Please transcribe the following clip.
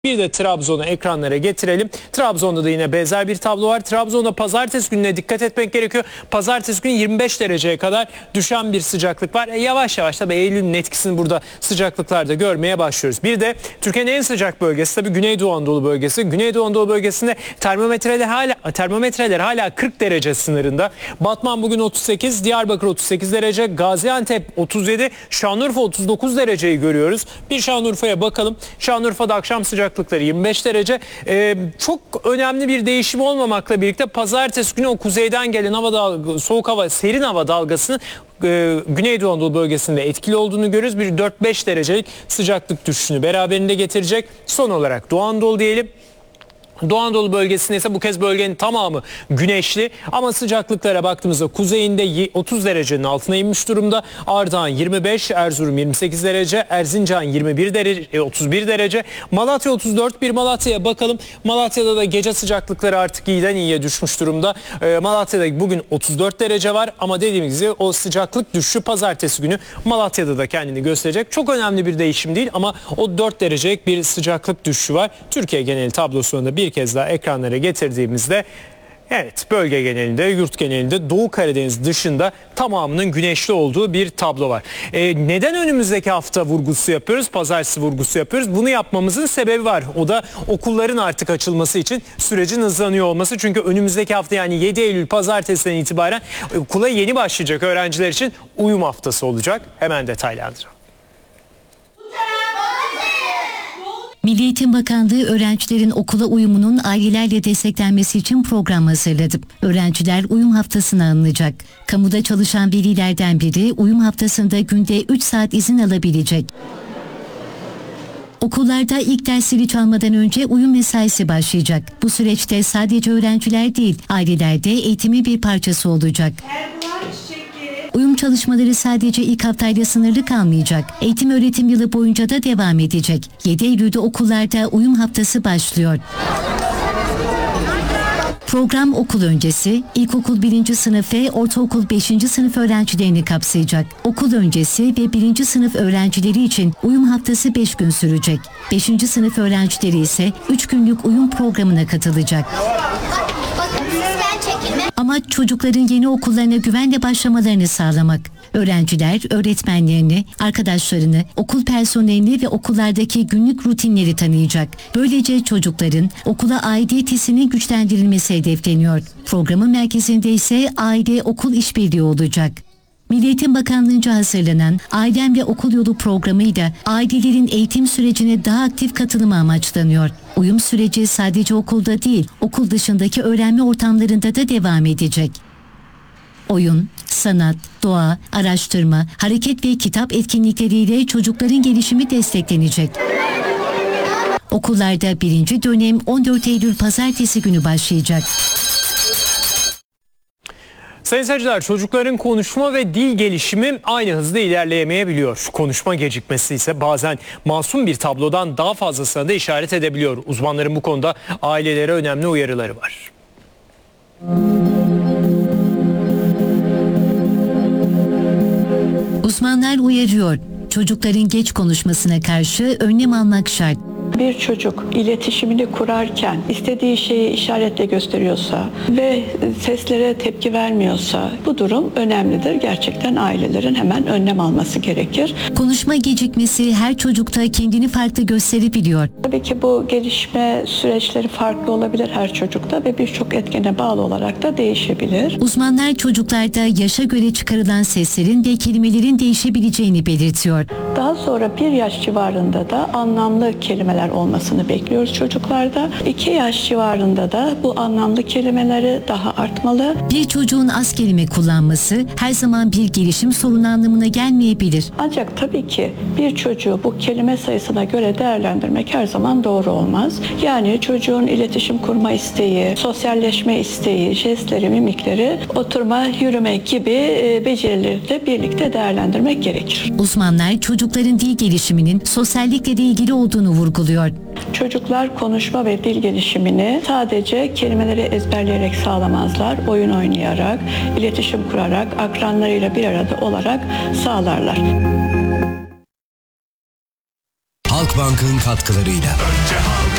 Bir de Trabzon'u ekranlara getirelim. Trabzon'da da yine benzer bir tablo var. Trabzon'da pazartesi gününe dikkat etmek gerekiyor. Pazartesi günü 25 dereceye kadar düşen bir sıcaklık var. Yavaş yavaş tabii Eylül'ün etkisini burada sıcaklıklarda görmeye başlıyoruz. Bir de Türkiye'nin en sıcak bölgesi tabii Güneydoğu Anadolu bölgesi. Güneydoğu Anadolu bölgesinde termometreler hala 40 derece sınırında. Batman bugün 38, Diyarbakır 38 derece, Gaziantep 37, Şanlıurfa 39 dereceyi görüyoruz. Bir Şanlıurfa'ya bakalım. Şanlıurfa'da akşam sıcaklıkları 25 derece. Çok önemli bir değişim olmamakla birlikte pazartesi günü o kuzeyden gelen soğuk hava, serin hava dalgasının Güneydoğu Anadolu bölgesinde etkili olduğunu görürüz. Bir 4-5 derecelik sıcaklık düşüşünü beraberinde getirecek. Son olarak Doğu Anadolu diyelim. Doğu Anadolu bölgesinde ise bu kez bölgenin tamamı güneşli ama sıcaklıklara baktığımızda kuzeyinde 30 derecenin altına inmiş durumda. Ardahan 25, Erzurum 28 derece, Erzincan 31 derece, Malatya 34. Bir Malatya'ya bakalım. Malatya'da da gece sıcaklıkları artık iyiden iyiye düşmüş durumda. Malatya'da bugün 34 derece var ama dediğimiz gibi o sıcaklık düşüşü pazartesi günü Malatya'da da kendini gösterecek. Çok önemli bir değişim değil ama o 4 derecelik bir sıcaklık düşüşü var. Türkiye geneli tablosunda bir kez daha ekranlara getirdiğimizde evet, bölge genelinde, yurt genelinde Doğu Karadeniz dışında tamamının güneşli olduğu bir tablo var. Neden önümüzdeki hafta vurgusu yapıyoruz? Pazartesi vurgusu yapıyoruz. Bunu yapmamızın sebebi var. O da okulların artık açılması için sürecin hızlanıyor olması. Çünkü önümüzdeki hafta yani 7 Eylül pazartesinden itibaren okula yeni başlayacak öğrenciler için uyum haftası olacak. Hemen detaylandıralım. Milli Eğitim Bakanlığı öğrencilerin okula uyumunun ailelerle desteklenmesi için program hazırladı. Öğrenciler uyum haftasına alınacak. Kamuda çalışan velilerden biri uyum haftasında günde 3 saat izin alabilecek. Okullarda ilk dersleri çalmadan önce uyum mesaisi başlayacak. Bu süreçte sadece öğrenciler değil, aileler de eğitimin bir parçası olacak. Uyum çalışmaları sadece ilk haftayla sınırlı kalmayacak. Eğitim öğretim yılı boyunca da devam edecek. 7 Eylül'de okullarda uyum haftası başlıyor. Program okul öncesi, ilkokul 1. sınıf ve ortaokul 5. sınıf öğrencilerini kapsayacak. Okul öncesi ve 1. sınıf öğrencileri için uyum haftası 5 gün sürecek. 5. sınıf öğrencileri ise 3 günlük uyum programına katılacak. Amaç çocukların yeni okullarına güvenle başlamalarını sağlamak. Öğrenciler öğretmenlerini, arkadaşlarını, okul personelini ve okullardaki günlük rutinleri tanıyacak. Böylece çocukların okula aidiyet hissinin güçlendirilmesi hedefleniyor. Programın merkezinde ise aile-okul işbirliği olacak. Milli Eğitim Bakanlığı'nca hazırlanan Ailem ve Okul Yolu programıyla ailelerin eğitim sürecine daha aktif katılımı amaçlanıyor. Uyum süreci sadece okulda değil, okul dışındaki öğrenme ortamlarında da devam edecek. Oyun, sanat, doğa, araştırma, hareket ve kitap etkinlikleriyle çocukların gelişimi desteklenecek. Okullarda 1. dönem 14 Eylül Pazartesi günü başlayacak. Sayın seyirciler, çocukların konuşma ve dil gelişimi aynı hızda ilerleyemeyebiliyor. Konuşma gecikmesi ise bazen masum bir tablodan daha fazlasına da işaret edebiliyor. Uzmanların bu konuda ailelere önemli uyarıları var. Uzmanlar uyarıyor. Çocukların geç konuşmasına karşı önlem almak şart. Bir çocuk iletişimini kurarken istediği şeyi işaretle gösteriyorsa ve seslere tepki vermiyorsa bu durum önemlidir. Gerçekten ailelerin hemen önlem alması gerekir. Konuşma gecikmesi her çocukta kendini farklı gösterebiliyor. Tabii ki bu gelişme süreçleri farklı olabilir her çocukta ve birçok etkene bağlı olarak da değişebilir. Uzmanlar çocuklarda yaşa göre çıkarılan seslerin ve kelimelerin değişebileceğini belirtiyor. Daha sonra 1 yaş civarında da anlamlı kelimeler olmasını bekliyoruz çocuklarda. 2 yaş civarında da bu anlamlı kelimeleri daha artmalı. Bir çocuğun az kelime kullanması her zaman bir gelişim sorunu anlamına gelmeyebilir. Ancak tabii ki bir çocuğu bu kelime sayısına göre değerlendirmek her zaman doğru olmaz. Yani çocuğun iletişim kurma isteği, sosyalleşme isteği, jestleri, mimikleri, oturma, yürüme gibi becerileri de birlikte değerlendirmek gerekir. Uzmanlar çocukların dil gelişiminin sosyallikle de ilgili olduğunu vurguluyor. Çocuklar konuşma ve dil gelişimini sadece kelimeleri ezberleyerek sağlamazlar. Oyun oynayarak, iletişim kurarak, akranlarıyla bir arada olarak sağlarlar. Akbank'ın katkılarıyla. Önce halk